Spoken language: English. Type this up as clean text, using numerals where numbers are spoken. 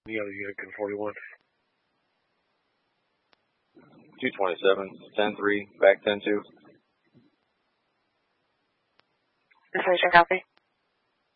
The other unit can 41. 227, 10-3, back 10-2. Information copy.